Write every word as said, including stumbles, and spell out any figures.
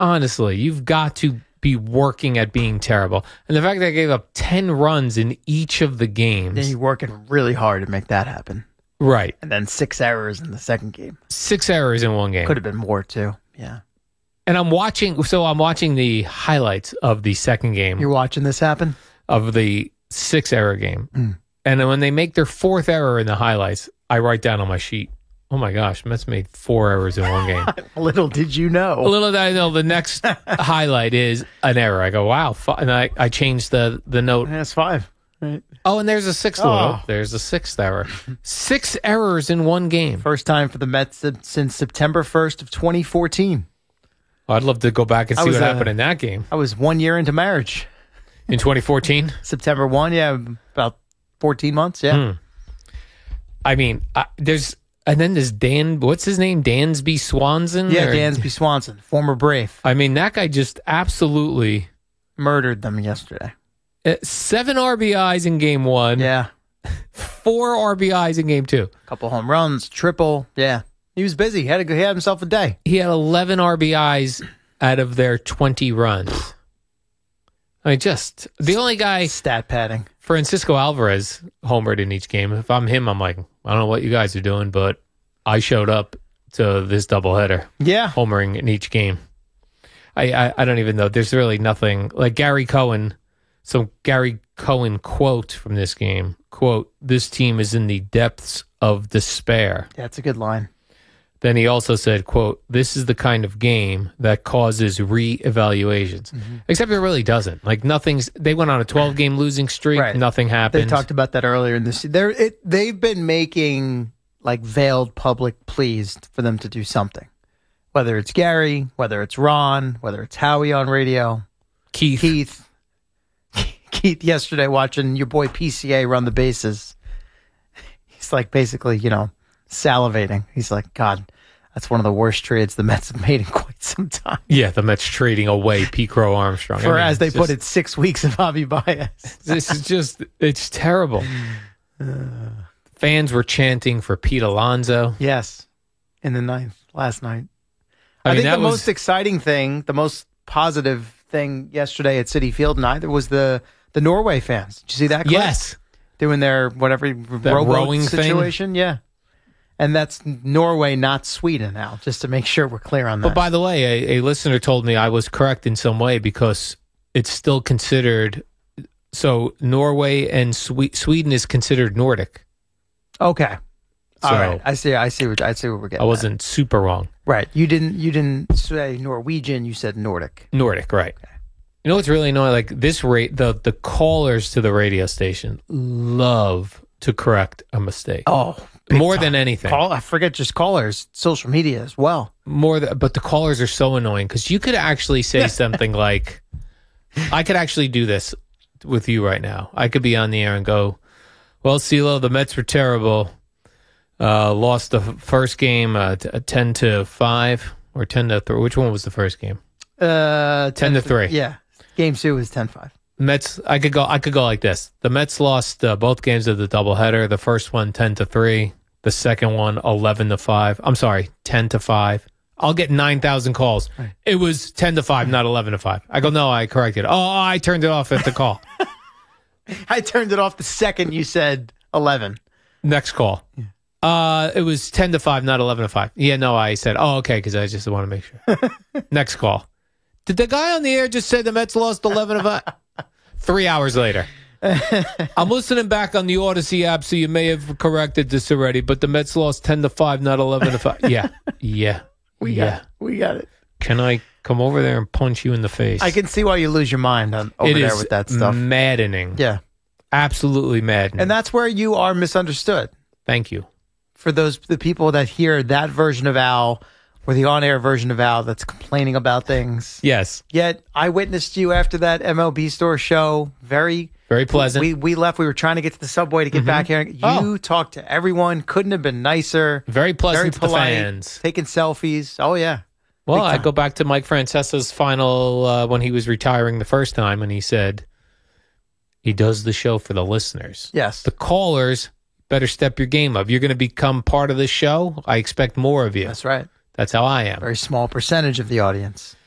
honestly, you've got to be working at being terrible. And the fact that I gave up ten runs in each of the games. Then you're working really hard to make that happen. Right. And then six errors in the second game. Six errors in one game. Could have been more, too. Yeah. And I'm watching, so I'm watching the highlights of the second game. You're watching this happen? Of the six error game. Mm. And then when they make their fourth error in the highlights, I write down on my sheet, oh my gosh, Mets made four errors in one game. Little did you know. Little did I know the next highlight is an error. I go, wow. And I, I changed the, the note. That's five. Right. Oh, and there's a sixth oh. one. There's a sixth error. Six errors in one game. First time for the Mets since September first of twenty fourteen. Well, I'd love to go back and see was, what uh, happened in that game. I was one year into marriage. In twenty fourteen? September first, yeah, about fourteen months, yeah. Hmm. I mean, I, there's, and then there's Dan, what's his name? Dansby Swanson? Yeah, or, Dansby Swanson, former Brave. I mean, that guy just absolutely murdered them yesterday. Uh, seven R B Is in game one. Yeah. Four R B Is in game two. A couple home runs, triple. Yeah. He was busy. He had, to, he had himself a day. He had eleven R B Is out of their twenty runs. I mean, just the only guy. Stat padding. Francisco Alvarez homered in each game. If I'm him, I'm like, I don't know what you guys are doing, but I showed up to this doubleheader. Yeah. Homering in each game. I, I, I don't even know. There's really nothing. Like Gary Cohen. So Gary Cohen quote from this game, quote, "This team is in the depths of despair." Yeah, that's a good line. Then he also said, quote, "This is the kind of game that causes re-evaluations." Mm-hmm. Except it really doesn't. Like nothing's, they went on a twelve-game losing streak. Right. Nothing happened. They talked about that earlier in this. They're, it, they've been making like veiled public pleas for them to do something. Whether it's Gary, whether it's Ron, whether it's Howie on radio. Keith. Keith. Keith yesterday watching your boy P C A run the bases. He's like basically, you know, salivating. He's like, God, that's one of the worst trades the Mets have made in quite some time. Yeah, the Mets trading away P. Crow Armstrong. For, I mean, as they just, put it, six weeks of Javi Baez. This is just, it's terrible. Fans were chanting for Pete Alonso. Yes, in the ninth, last night. I, I mean, think the was, most exciting thing, the most positive thing yesterday at Citi Field and either was the, the Norway fans. Did you see that clip? Yes. Doing their whatever rowing situation. Thing? Yeah. And that's Norway, not Sweden now, just to make sure we're clear on that. But by the way, a, a listener told me I was correct in some way because it's still considered, so Norway and Swe- Sweden is considered Nordic. Okay. So all right. I see I see what I see what we're getting. I wasn't at. super wrong. Right. You didn't you didn't say Norwegian, you said Nordic. Nordic, right. Okay. You know what's really annoying? Like this rate, the the callers to the radio station love to correct a mistake. Oh, more time. than anything. Call, I forget just callers, social media as well. More, than, but the callers are so annoying because you could actually say something like, "I could actually do this with you right now. I could be on the air and go, well, CeeLo, the Mets were terrible. Uh, lost the f- first game uh, t- ten to five or ten to three. Which one was the first game? Uh, ten to three. Yeah, game two was ten five. Mets. I could go. I could go like this. The Mets lost uh, both games of the doubleheader. The first one ten to three. The second one eleven to five. I'm sorry, ten to five. I'll get nine thousand calls. Right. It was ten to five, not eleven to five. I go, no, I corrected. Oh, I turned it off at the call. I turned it off the second you said eleven. Next call. Yeah. Uh, it was ten to five, not eleven to five. Yeah, no, I said, oh, okay, because I just want to make sure. Next call. Did the guy on the air just say the Mets lost eleven to five? Three hours later. I'm listening back on the Odyssey app, so you may have corrected this already, but the Mets lost ten to five, not eleven to five. Yeah, yeah, we yeah. got it. We got it. Can I come over there and punch you in the face? I can see why you lose your mind on over it there with that stuff. Maddening. Yeah. Absolutely maddening. And that's where you are misunderstood. Thank you. For those the people that hear that version of Al or the on-air version of Al that's complaining about things. Yes. Yet I witnessed you after that M L B Store show. Very Very pleasant. We we left. We were trying to get to the subway to get mm-hmm. back here. You oh. talked to everyone. Couldn't have been nicer. Very pleasant very polite, to the fans. Taking selfies. Oh, yeah. Well, I go back to Mike Francesa's final uh, when he was retiring the first time, and he said he does the show for the listeners. Yes. The callers better step your game up. You're going to become part of the show. I expect more of you. That's right. That's how I am. Very small percentage of the audience.